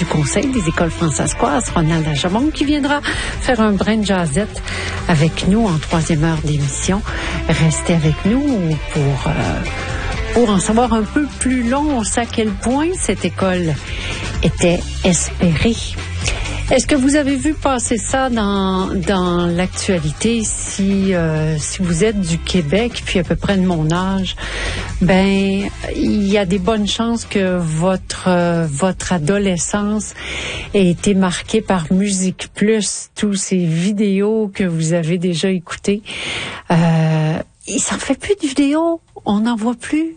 du Conseil des écoles françaiscoises, Ronald Ajamon, qui viendra faire un brin de jazzette avec nous en troisième heure d'émission. Restez avec nous pour en savoir un peu plus long. On sait à quel point cette école était espérée. Est-ce que vous avez vu passer ça dans l'actualité? Si vous êtes du Québec, puis à peu près de mon âge, il y a des bonnes chances que votre adolescence ait été marquée par Musique Plus, tous ces vidéos que vous avez déjà écoutées. Il s'en fait plus de vidéos, on n'en voit plus.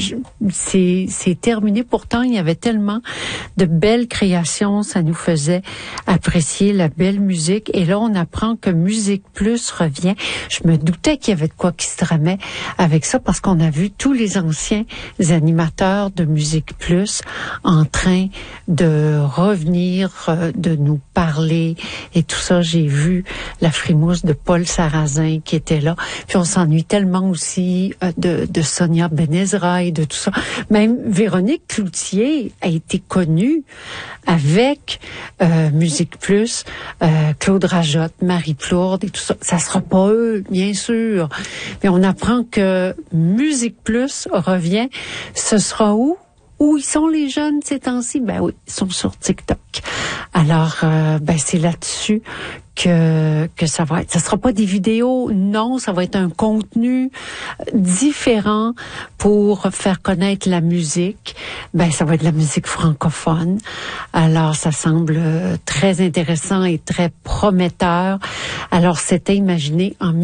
C'est terminé. Pourtant, il y avait tellement de belles créations, ça nous faisait apprécier la belle musique. Et là, on apprend que Musique Plus revient. Je me doutais qu'il y avait de quoi qui se tramait avec ça, parce qu'on a vu tous les anciens animateurs de Musique Plus en train de revenir, de nous parler et tout ça. J'ai vu la frimousse de Paul Sarrazin qui était là. Puis on s'ennuie tellement aussi de Sonia Benezra et de tout ça. Même Véronique Cloutier a été connue avec Musique Plus, Claude Rajotte, Marie Plourde et tout ça. Ça sera pas eux, bien sûr. Mais on apprend que Musique Plus revient. Ce sera où? Où ils sont les jeunes ces temps-ci? Ben oui, ils sont sur TikTok. Alors, c'est là-dessus que ça va être. Ça sera pas des vidéos, non, ça va être un contenu différent pour faire connaître la musique. Ça va être de la musique francophone. Alors, ça semble très intéressant et très prometteur. Alors, c'était imaginé en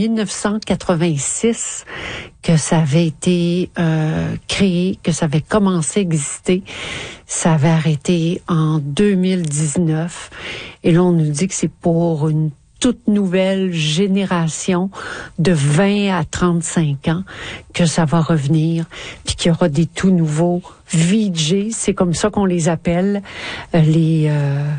1986 que ça avait été créé, que ça avait commencé à exister. Ça avait arrêté en 2019. Et là, on nous dit que c'est pour une toute nouvelle génération de 20 à 35 ans que ça va revenir, puis qu'il y aura des tout nouveaux VJ, c'est comme ça qu'on les appelle, les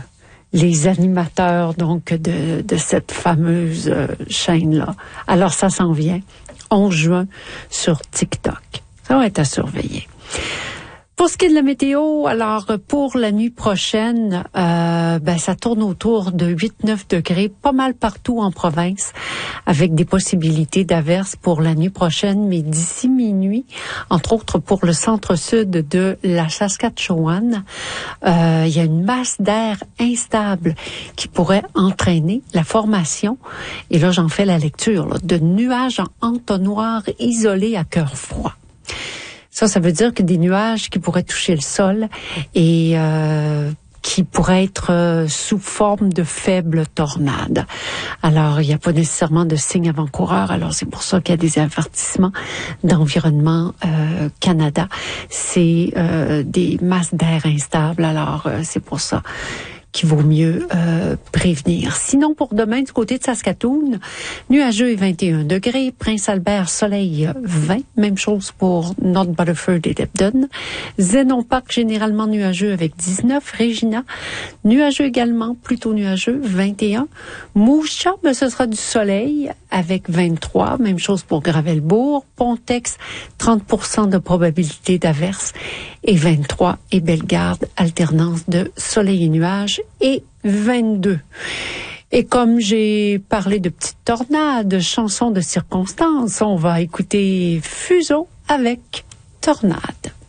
animateurs donc de cette fameuse chaîne-là. Alors ça s'en vient 11 juin sur TikTok. Ça va être à surveiller. Pour ce qui est de la météo, alors pour la nuit prochaine, ça tourne autour de 8-9 degrés, pas mal partout en province, avec des possibilités d'averses pour la nuit prochaine, mais d'ici minuit, entre autres pour le centre-sud de la Saskatchewan, il y a une masse d'air instable qui pourrait entraîner la formation, et là j'en fais la lecture, de nuages en entonnoir isolés à cœur froid. Ça veut dire que des nuages qui pourraient toucher le sol et qui pourraient être sous forme de faibles tornades. Alors, il n'y a pas nécessairement de signes avant-coureurs. Alors, c'est pour ça qu'il y a des avertissements d'Environnement Canada. C'est des masses d'air instables. Alors, c'est pour ça qu'il vaut mieux prévenir. Sinon, pour demain, du côté de Saskatoon, nuageux et 21 degrés. Prince-Albert, soleil 20. Même chose pour North Butterford et Debden. Zenon Park, généralement nuageux avec 19. Regina, nuageux également, plutôt nuageux, 21. Moose Jaw, ce sera du soleil avec 23. Même chose pour Gravelbourg. Pontex, 30% de probabilité d'averse et 23. Et Bellegarde, alternance de soleil et nuages et 22. Et comme j'ai parlé de petites tornades, chansons de circonstance, on va écouter Fuseau avec Tornade.